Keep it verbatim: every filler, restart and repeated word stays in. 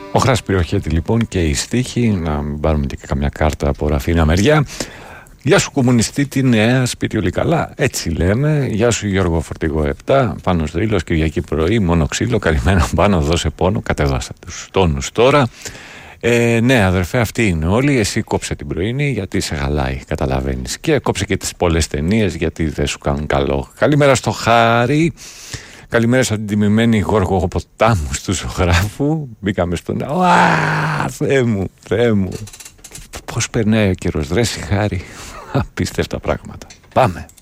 Ο Χρασπυροχέτη λοιπόν και η στίχη, να μην πάρουμε και καμιά κάρτα από Ραφίνα μεριά. Γεια σου κομμουνιστή, τη νέα, σπίτι όλοι καλά, έτσι λέμε. Γεια σου Γιώργο Φορτηγό επτά, Πάνος Δρύλος, Κυριακή πρωί, μόνο ξύλο, καλυμμένο πάνω, δώσε πόνο, κατεβάσα τους τόνους τώρα. Ε, ναι αδερφέ, αυτοί είναι όλοι, εσύ κόψε την πρωινή γιατί σε χαλάει, καταλαβαίνεις. Και κόψε και τις πολλές ταινίες γιατί δεν σου κάνουν καλό. Καλημέρα στο Χάρη. Καλημέρα στην τιμημένη Γοργοποτάμου του ζωγράφου. Μπήκαμε στον... Ουα, Θεέ μου, Θεέ μου. Πώς περνάει ο καιρός, ρε Χάρη. Απίστευτα πράγματα. Πάμε.